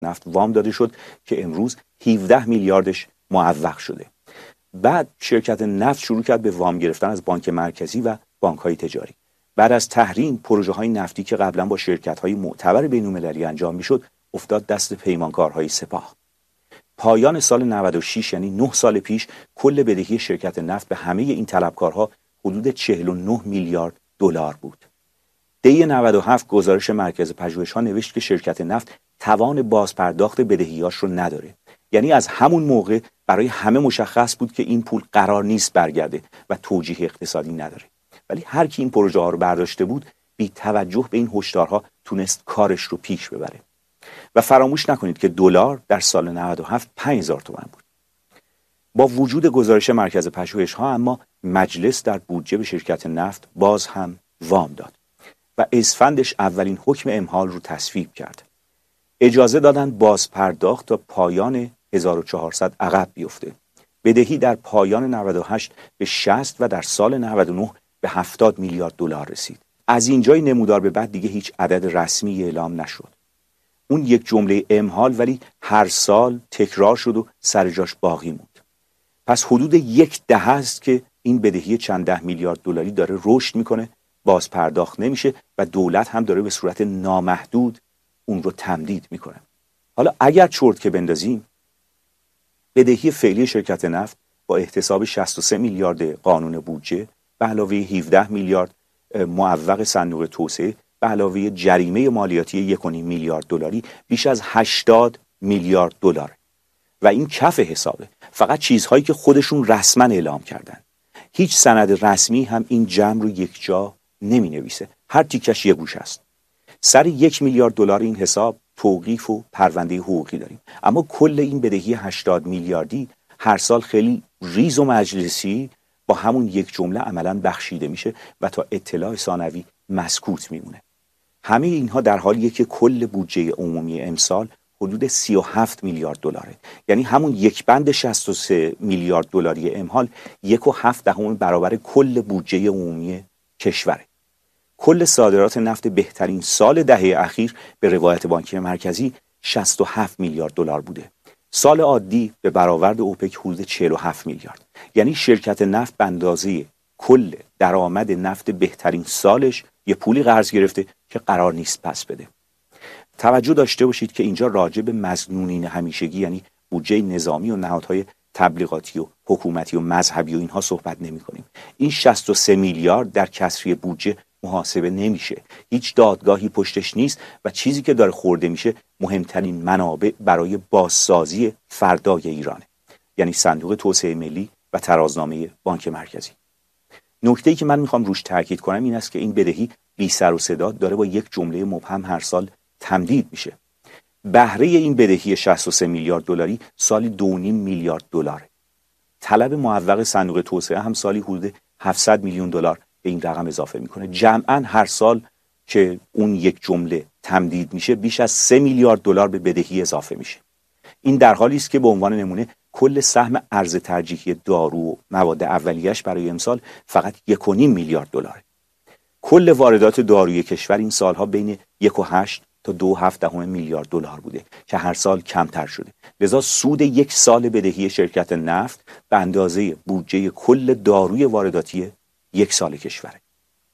نفت وام داده شد که امروز 17 میلیاردش معوق شده. بعد شرکت نفت شروع کرد به وام گرفتن از بانک مرکزی و بانک‌های تجاری. بعد از تحریم پروژه‌های نفتی که قبلا با شرکت‌های معتبر بین‌المللی انجام می‌شد افتاد دست پیمانکارهای سپاه. پایان سال 96 یعنی 9 سال پیش کل بدهی شرکت نفت به همه این طلبکارها حدود 49 میلیارد دلار بود. دی 97 گزارش مرکز پژوهش‌ها نوشت که شرکت نفت توان بازپرداخت بدهیاش رو نداره. یعنی از همون موقع برای همه مشخص بود که این پول قرار نیست برگرده و توجیه اقتصادی نداره. ولی هر کی این پروژه ها رو برداشته بود بی توجه به این هشدارها تونست کارش رو پیش ببره. و فراموش نکنید که دلار در سال 97 5000 تومان بود. با وجود گزارش مرکز پژوهش‌ها اما مجلس در بودجه به شرکت نفت باز هم وام داد و اسفندش اولین حکم امهال رو تصویب کرد. اجازه دادن بازپرداخت تا پایان 1400 عقب بیفته. بدهی در پایان 98 به 60 و در سال 99 به 70 میلیارد دلار رسید. از اینجای نمودار به بعد دیگه هیچ عدد رسمی اعلام نشد. اون یک جمله امهال ولی هر سال تکرار شد و سر جاش باقی موند. پس حدود 10 دهه است که این بدهی چند ده میلیارد دلاری داره رشد میکنه، باز پرداخت نمیشه و دولت هم داره به صورت نامحدود اون رو تمدید میکنه. حالا اگر چرت که بندازیم، بدهی فعلی شرکت نفت با احتساب 63 میلیارد قانون بودجه به علاوه 17 میلیارد معوق صندوق توسعه به علاوه جریمه مالیاتی 1.5 میلیارد دلاری بیش از 80 میلیارد دلار. و این کف حسابه، فقط چیزهایی که خودشون رسما اعلام کردن. هیچ سند رسمی هم این جمع رو یک جا نمی نویسه، هر تیکش یک گوش است. سر 1 میلیارد دلار این حساب توقیف و پرونده حقوقی داریم، اما کل این بدهی 80 میلیاردی هر سال خیلی ریز و مجلسی با همون یک جمله عملاً بخشیده میشه و تا اطلاع ثانوی مسکوت میمونه. همه اینها در حالیه که کل بودجه عمومی امسال حدود 37 میلیارد دلاره. یعنی همون یک بند 63 میلیارد دلاری امهال 1.7 برابر کل بودجه عمومی کشوره. کل صادرات نفت بهترین سال دهه اخیر به روایت بانک مرکزی 67 میلیارد دلار بوده. سال عادی به برآورد اوپک حدود 47 میلیارد. یعنی شرکت نفت به اندازه کل درآمد نفت بهترین سالش یه پولی قرض گرفته که قرار نیست پس بده. توجه داشته باشید که اینجا راجع به مظنونین همیشگی یعنی بودجه نظامی و نهادهای تبلیغاتی و حکومتی و مذهبی و اینها صحبت نمی کنیم. این 63 میلیارد در کسری بودجه محاسبه نمیشه. هیچ دادگاهی پشتش نیست و چیزی که داره خورده میشه مهمترین منابع برای بازسازی فردای ایرانه. یعنی صندوق توسعه ملی و ترازنامه بانک مرکزی. نکته‌ای که من میخوام روش تاکید کنم این است که این بدهی بی سر و صدا داره با یک جمله مبهم هر سال تمدید میشه. بهره این بدهی 63 میلیارد دلاری سالی 2.5 میلیارد دلاره. طلب معوق صندوق توسعه هم سالی حدود 700 میلیون دلار به این رقم اضافه میکنه. جمعاً هر سال که اون یک جمله تمدید میشه بیش از 3 میلیارد دلار به بدهی اضافه میشه. این در حالی است که به عنوان نمونه کل سهم ارز ترجیحی دارو و مواد اولیه‌اش برای امسال فقط 1.5 میلیارد دلاره. کل واردات داروی کشور این سالها بین 1.8 تا 2.7 میلیارد دلار بوده که هر سال کمتر شده. لذا سود یک سال بدهی شرکت نفت به اندازه بودجه کل داروی وارداتی یک سال کشوره.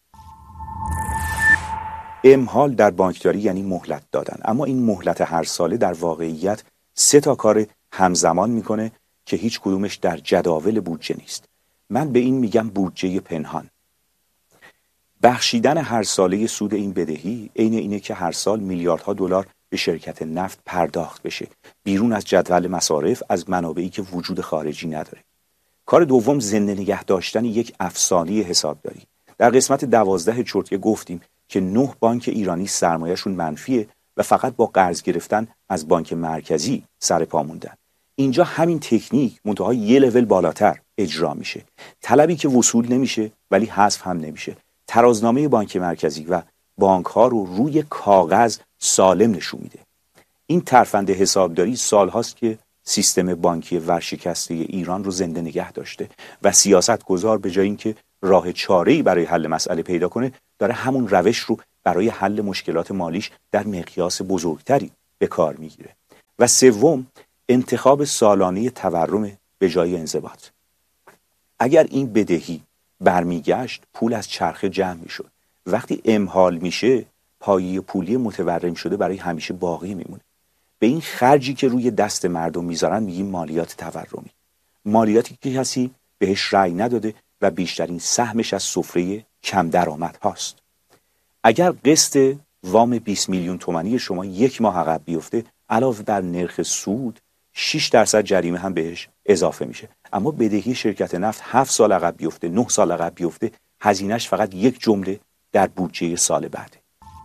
امهال در بانکداری یعنی مهلت دادن، اما این مهلت هر ساله در واقعیت 3 تا کار همزمان میکنه که هیچ کدومش در جداول بودجه نیست. من به این میگم بودجه پنهان. بخشیدن هر ساله سود این بدهی عین اینه که هر سال میلیاردها دلار به شرکت نفت پرداخت بشه بیرون از جدول مصارف از منابعی که وجود خارجی نداره. کار دوم زنده نگه داشتن یک افسانه حسابداری. در قسمت 12 چرتکه گفتیم که 9 بانک ایرانی سرمایه‌شون منفیه و فقط با قرض گرفتن از بانک مرکزی سر پا موندن. اینجا همین تکنیک منتها یه لول بالاتر اجرا میشه. طلبی که وصول نمیشه ولی حذف هم نمیشه. ترازنامه بانک مرکزی و بانک ها رو روی کاغذ سالم نشون میده. این ترفند حسابداری سالهاست که سیستم بانکی ورشکسته ایران رو زنده نگه داشته و سیاستگزار به جای اینکه راه چاره‌ای برای حل مسئله پیدا کنه داره همون روش رو برای حل مشکلات مالیش در مقیاس بزرگتری به کار میگیره. و سوم، انتخاب سالانه تورم به جای انضباط. اگر این بدهی برمیگشت، پول از چرخه جمع میشد. وقتی امهال میشه، پایه پولی متورم شده برای همیشه باقی میمونه. به این خرجی که روی دست مردم میذارن میگیم مالیات تورمی. مالیاتی که کسی بهش رأی نداده و بیشترین سهمش از سفره کم درآمد هاست. اگر قسط وام 20 میلیون تومانی شما یک ماه عقب بیفته، علاوه بر نرخ سود 6% جریمه هم بهش اضافه میشه. اما بدهی شرکت نفت 7 سال عقب بیفته، 9 سال عقب بیفته، هزینهش فقط یک جمله در بودجه سال بعده.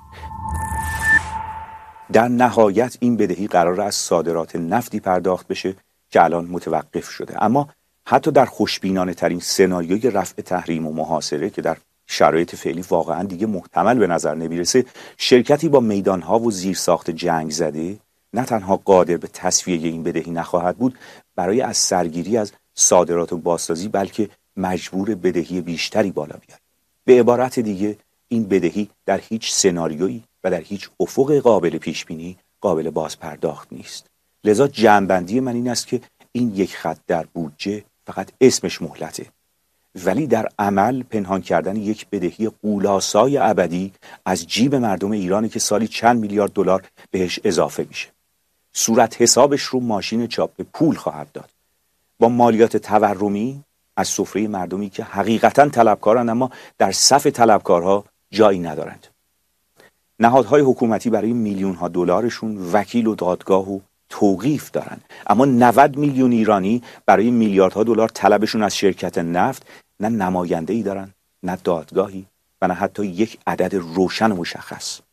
در نهایت این بدهی قرار از صادرات نفتی پرداخت بشه که الان متوقف شده. اما حتی در خوشبینانه ترین سناریوی رفع تحریم و محاصره که در شرایط فعلی واقعا دیگه محتمل به نظر نمیرسه، شرکتی با میدانها و زیرساخت جنگ زده نه تنها قادر به تسویه این بدهی نخواهد بود، برای از سرگیری از صادرات و بازسازی بلکه مجبور بدهی بیشتری بالا بیاره. به عبارت دیگه این بدهی در هیچ سناریویی و در هیچ افق قابل پیش بینی قابل بازپرداخت نیست. لذا جمع‌بندی من این است که این یک خط در بودجه فقط اسمش مهلته، ولی در عمل پنهان کردن یک بدهی غول‌آسای ابدی از جیب مردم ایرانی که سالی چند میلیارد دلار بهش اضافه میشه. صورت حسابش رو ماشین چاپ پول خواهد داد. با مالیات تورمی از سفره مردمی که حقیقتاً طلبکارن اما در صف طلبکارها جایی ندارند. نهادهای حکومتی برای میلیون‌ها دلارشون وکیل و دادگاه و توقیف دارن، اما 90 میلیون ایرانی برای میلیاردها دلار طلبشون از شرکت نفت نه نماینده‌ای دارن، نه دادگاهی و نه حتی یک عدد روشن و مشخص.